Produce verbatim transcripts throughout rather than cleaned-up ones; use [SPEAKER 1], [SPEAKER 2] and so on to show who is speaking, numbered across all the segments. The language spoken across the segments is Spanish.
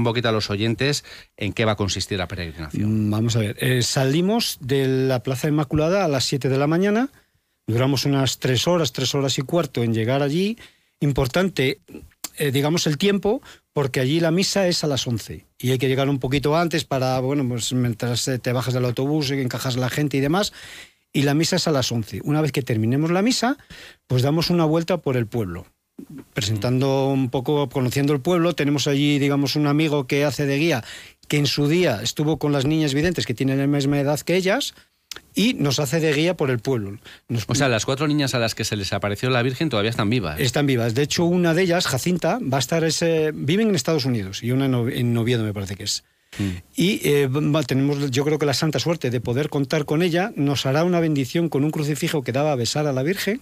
[SPEAKER 1] poquito a los oyentes en qué va a consistir la peregrinación.
[SPEAKER 2] Vamos a ver, eh, salimos de la Plaza Inmaculada a las siete de la mañana, duramos unas tres horas, tres horas y cuarto en llegar allí. Importante, eh, digamos, el tiempo, porque allí la misa es a las once y hay que llegar un poquito antes para, bueno, pues mientras te bajas del autobús, encajas a la gente y demás, y la misa es a las once. Una vez que terminemos la misa, pues damos una vuelta por el pueblo, presentando un poco, conociendo el pueblo. Tenemos allí, digamos, un amigo que hace de guía, que en su día estuvo con las niñas videntes que tienen la misma edad que ellas, y nos hace de guía por el pueblo. Nos...
[SPEAKER 1] O sea, las cuatro niñas a las que se les apareció la Virgen todavía están vivas.
[SPEAKER 2] Están vivas. De hecho, una de ellas, Jacinta, va a estar ese... viven en Estados Unidos y una en Oviedo, me parece que es. Mm. Y eh, tenemos, yo creo que la santa suerte de poder contar con ella. Nos hará una bendición con un crucifijo que daba a besar a la Virgen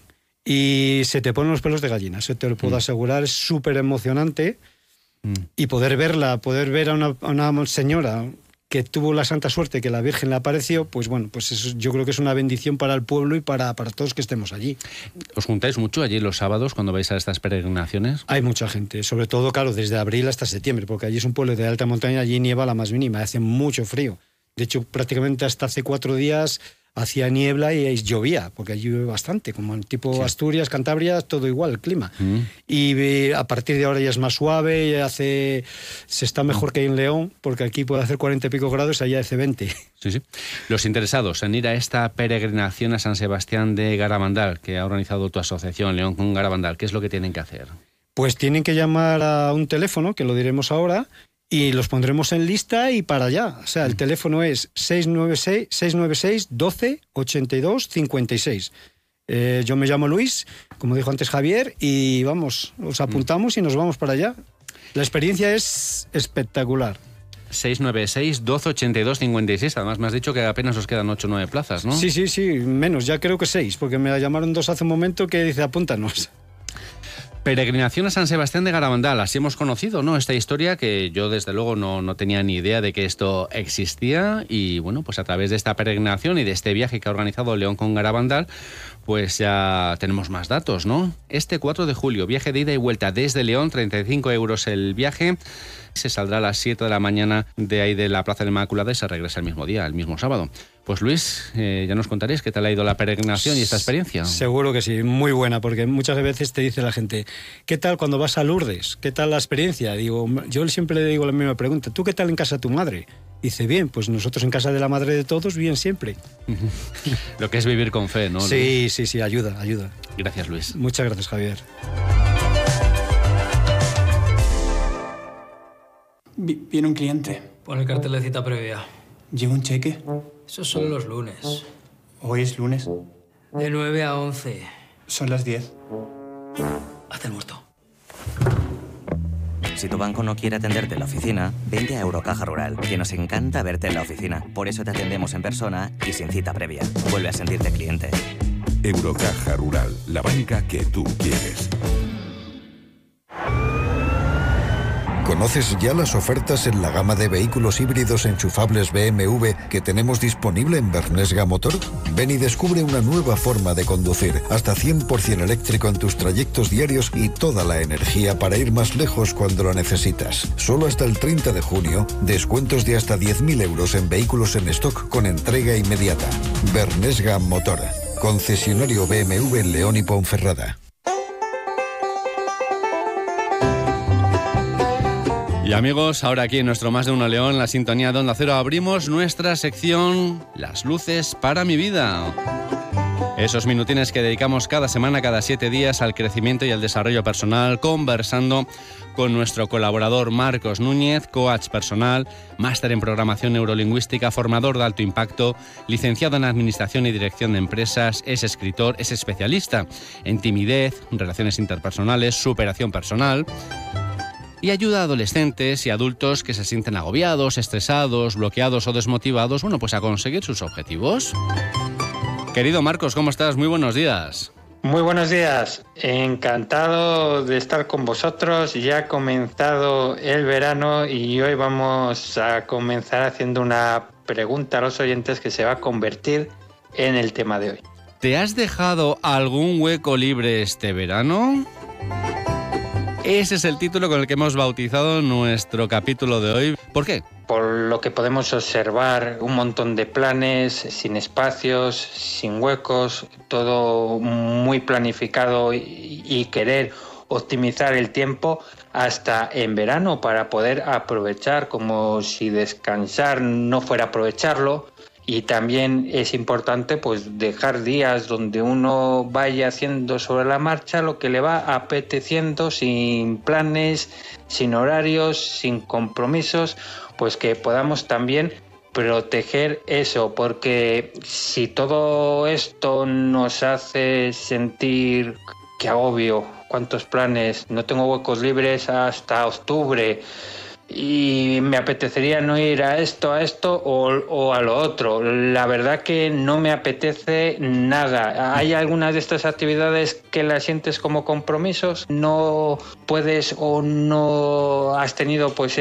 [SPEAKER 2] y se te ponen los pelos de gallina. Eso te lo puedo mm. asegurar. Es súper emocionante. Mm. Y poder verla, poder ver a una, a una señora que tuvo la santa suerte que la Virgen le apareció, pues bueno, pues eso, yo creo que es una bendición para el pueblo y para, para todos que estemos allí.
[SPEAKER 1] ¿Os juntáis mucho allí los sábados cuando vais a estas peregrinaciones?
[SPEAKER 2] Hay mucha gente, sobre todo, claro, desde abril hasta septiembre, porque allí es un pueblo de alta montaña, allí nieva la más mínima, hace mucho frío. De hecho, prácticamente hasta hace cuatro días hacía niebla y llovía, porque allí llueve bastante, como en tipo sí. Asturias, Cantabria, todo igual el clima. Mm. Y eh, a partir de ahora ya es más suave, ya hace, se está mejor que en León, porque aquí puede hacer cuarenta y pico grados, allá hace veinte.
[SPEAKER 1] Sí, sí. Los interesados en ir a esta peregrinación a San Sebastián de Garabandal, que ha organizado tu asociación León con Garabandal, ¿qué es lo que tienen que hacer?
[SPEAKER 2] Pues tienen que llamar a un teléfono, que lo diremos ahora, y los pondremos en lista y para allá. O sea, el teléfono es seis nueve seis, seis nueve seis, doce, ochenta y dos, cincuenta y seis. Eh, yo me llamo Luis, como dijo antes Javier, y vamos, os apuntamos y nos vamos para allá. La experiencia es espectacular.
[SPEAKER 1] seis nueve seis, doce, ochenta y dos, cincuenta y seis. Además me has dicho que apenas os quedan ocho o nueve plazas, ¿no?
[SPEAKER 2] Sí, sí, sí, menos, ya creo que seis, porque me llamaron dos hace un momento que dice apúntanos.
[SPEAKER 1] Peregrinación a San Sebastián de Garabandal, así hemos conocido, ¿no? Esta historia que yo desde luego no, no tenía ni idea de que esto existía y bueno, pues a través de esta peregrinación y de este viaje que ha organizado León con Garabandal, pues ya tenemos más datos, ¿no? Este cuatro de julio, viaje de ida y vuelta desde León, treinta y cinco euros el viaje, se saldrá a las siete de la mañana de ahí de la Plaza de la Inmaculada y se regresa el mismo día, el mismo sábado. Pues Luis, eh, ya nos contaréis qué tal ha ido la peregrinación y esta experiencia.
[SPEAKER 2] Seguro que sí, muy buena, porque muchas veces te dice la gente, ¿qué tal cuando vas a Lourdes? ¿Qué tal la experiencia? Digo, yo siempre le digo la misma pregunta, ¿tú qué tal en casa de tu madre? Dice, bien, pues nosotros en casa de la madre de todos, bien siempre.
[SPEAKER 1] Lo que es vivir con fe, ¿no?
[SPEAKER 2] Sí,
[SPEAKER 1] Luis?
[SPEAKER 2] sí, sí, ayuda, ayuda.
[SPEAKER 1] Gracias, Luis.
[SPEAKER 2] Muchas gracias, Javier.
[SPEAKER 3] Viene un cliente.
[SPEAKER 4] Pon el cartel de cita previa.
[SPEAKER 3] ¿Llega un cheque?
[SPEAKER 4] Esos son los lunes.
[SPEAKER 3] ¿Hoy es lunes?
[SPEAKER 4] De nueve a once.
[SPEAKER 3] Son las diez.
[SPEAKER 4] Haz el muerto.
[SPEAKER 5] Si tu banco no quiere atenderte en la oficina, vente a Eurocaja Rural, que nos encanta verte en la oficina. Por eso te atendemos en persona y sin cita previa. Vuelve a sentirte cliente.
[SPEAKER 6] Eurocaja Rural, la banca que tú quieres.
[SPEAKER 7] ¿Conoces ya las ofertas en la gama de vehículos híbridos enchufables B M W que tenemos disponible en Bernesga Motor? Ven y descubre una nueva forma de conducir, hasta cien por ciento eléctrico en tus trayectos diarios y toda la energía para ir más lejos cuando lo necesitas. Solo hasta el treinta de junio, descuentos de hasta diez mil euros en vehículos en stock con entrega inmediata. Bernesga Motor, concesionario B M W en León y Ponferrada.
[SPEAKER 1] Y amigos, ahora aquí en nuestro Más de Uno León, la sintonía de Onda Cero, abrimos nuestra sección Las luces para mi vida. Esos minutines que dedicamos cada semana, cada siete días, al crecimiento y al desarrollo personal, conversando con nuestro colaborador Marcos Núñez, coach personal, máster en programación neurolingüística, formador de alto impacto, licenciado en administración y dirección de empresas, es escritor, es especialista en timidez, relaciones interpersonales, superación personal y ayuda a adolescentes y adultos que se sienten agobiados, estresados, bloqueados o desmotivados, bueno, pues a conseguir sus objetivos. Querido Marcos, ¿cómo estás? Muy buenos días.
[SPEAKER 8] Muy buenos días. Encantado de estar con vosotros. Ya ha comenzado el verano y hoy vamos a comenzar haciendo una pregunta a los oyentes que se va a convertir en el tema de hoy.
[SPEAKER 1] ¿Te has dejado algún hueco libre este verano? Ese es el título con el que hemos bautizado nuestro capítulo de hoy. ¿Por qué?
[SPEAKER 8] Por lo que podemos observar, un montón de planes, sin espacios, sin huecos, todo muy planificado y, y querer optimizar el tiempo hasta en verano para poder aprovechar, como si descansar no fuera aprovecharlo. Y también es importante pues dejar días donde uno vaya haciendo sobre la marcha lo que le va apeteciendo, sin planes, sin horarios, sin compromisos, pues que podamos también proteger eso, porque si todo esto nos hace sentir que agobio, cuántos planes, no tengo huecos libres hasta octubre, y me apetecería no ir a esto, a esto o, o a lo otro. La verdad que no me apetece nada. Hay algunas de estas actividades que las sientes como compromisos, no puedes o no has tenido pues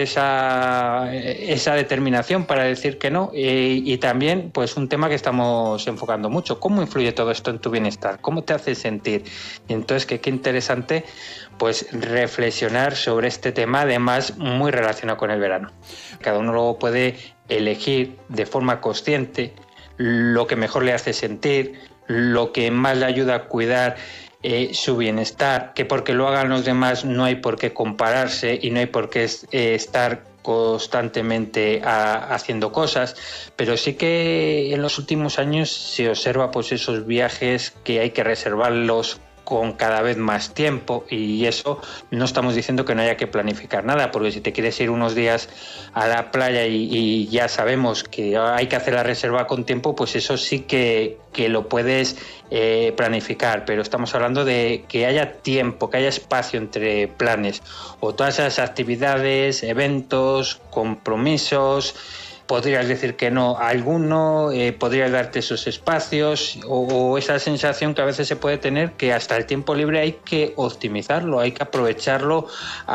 [SPEAKER 8] esa, esa determinación para decir que no. Y, y también pues un tema que estamos enfocando mucho, ¿cómo influye todo esto en tu bienestar? ¿Cómo te hace sentir? Y entonces que qué interesante pues reflexionar sobre este tema, además muy relacionado con el verano. Cada uno luego puede elegir de forma consciente lo que mejor le hace sentir, lo que más le ayuda a cuidar eh, su bienestar, que porque lo hagan los demás no hay por qué compararse y no hay por qué eh, estar constantemente a, haciendo cosas, pero sí que en los últimos años se observa pues esos viajes que hay que reservarlos con cada vez más tiempo, y eso no estamos diciendo que no haya que planificar nada, porque si te quieres ir unos días a la playa y, y ya sabemos que hay que hacer la reserva con tiempo, pues eso sí que, que lo puedes eh, planificar, pero estamos hablando de que haya tiempo, que haya espacio entre planes, o todas esas actividades, eventos, compromisos. Podrías decir que no a alguno, eh, podrías darte esos espacios o, o esa sensación que a veces se puede tener que hasta el tiempo libre hay que optimizarlo, hay que aprovecharlo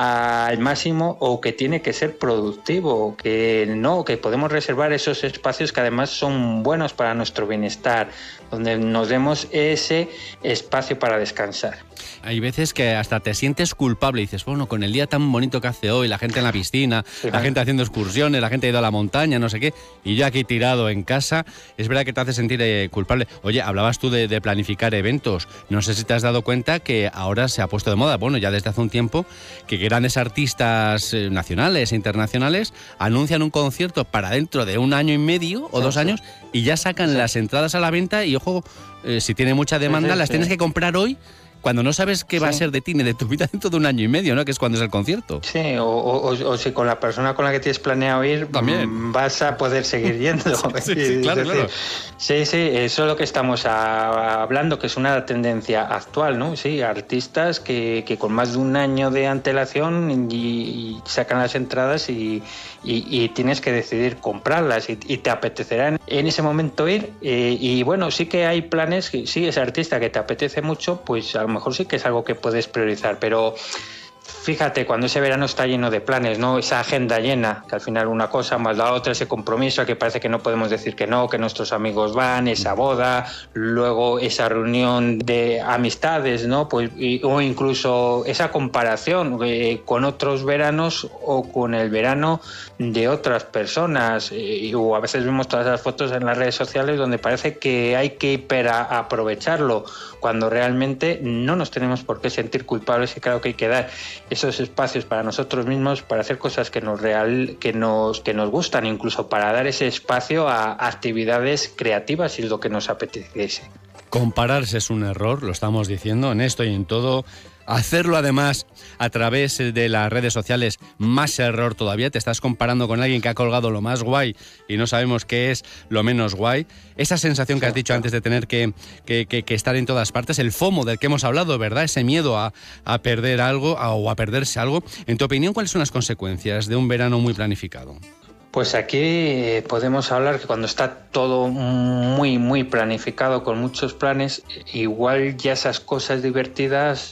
[SPEAKER 8] al máximo, o que tiene que ser productivo, que no, que podemos reservar esos espacios que además son buenos para nuestro bienestar, donde nos demos ese espacio para descansar.
[SPEAKER 1] Hay veces que hasta te sientes culpable y dices, bueno, con el día tan bonito que hace hoy, la gente en la piscina, sí, la gente haciendo excursiones, la gente ha ido a la montaña, no sé qué, y yo aquí tirado en casa, es verdad que te hace sentir eh, culpable. Oye, hablabas tú de, de planificar eventos, no sé si te has dado cuenta que ahora se ha puesto de moda, bueno, ya desde hace un tiempo, que grandes artistas eh, nacionales e internacionales anuncian un concierto para dentro de un año y medio o dos años y ya sacan sí. las entradas a la venta y, ojo, eh, si tiene mucha demanda, sí, sí, las sí. tienes que comprar hoy, cuando no sabes qué sí. va a ser de ti ni de tu vida dentro de un año y medio, ¿no? Que es cuando es el concierto.
[SPEAKER 8] Sí, o, o, o, o si con la persona con la que tienes planeado ir también vas a poder seguir yendo.
[SPEAKER 1] sí, sí, claro,
[SPEAKER 8] decir,
[SPEAKER 1] claro.
[SPEAKER 8] Sí, sí, eso es lo que estamos a, hablando, que es una tendencia actual, ¿no? Sí, artistas que, que con más de un año de antelación y, y sacan las entradas y, y, y tienes que decidir comprarlas y, y te apetecerá en ese momento ir. Eh, y bueno, sí que hay planes, que sí, ese artista que te apetece mucho, pues a lo mejor sí que es algo que puedes priorizar, pero fíjate, cuando ese verano está lleno de planes, ¿no? Esa agenda llena, que al final una cosa más la otra, ese compromiso que parece que no podemos decir que no, que nuestros amigos van, esa boda, luego esa reunión de amistades, ¿no? Pues, y, o incluso esa comparación eh, con otros veranos o con el verano de otras personas, eh, o a veces vemos todas esas fotos en las redes sociales donde parece que hay que hiper aprovecharlo, cuando realmente no nos tenemos por qué sentir culpables, y claro que hay que dar esos espacios para nosotros mismos, para hacer cosas que nos real, que nos, que nos gustan, incluso para dar ese espacio a actividades creativas si es lo que nos apeteciese.
[SPEAKER 1] Compararse es un error, lo estamos diciendo en esto y en todo. Hacerlo además a través de las redes sociales, más error todavía. Te estás comparando con alguien que ha colgado lo más guay y no sabemos qué es lo menos guay. Esa sensación que has dicho antes de tener que, que, que, que estar en todas partes, el FOMO del que hemos hablado, ¿verdad? Ese miedo a, a perder algo a, o a perderse algo. En tu opinión, ¿cuáles son las consecuencias de un verano muy planificado?
[SPEAKER 8] Pues aquí podemos hablar que cuando está todo muy, muy planificado, con muchos planes, igual ya esas cosas divertidas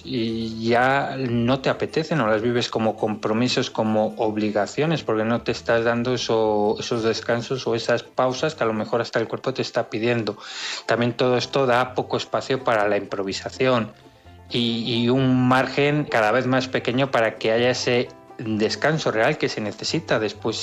[SPEAKER 8] ya no te apetecen o las vives como compromisos, como obligaciones, porque no te estás dando eso, esos descansos o esas pausas que a lo mejor hasta el cuerpo te está pidiendo. También todo esto da poco espacio para la improvisación. y, y un margen cada vez más pequeño para que haya ese descanso real que se necesita después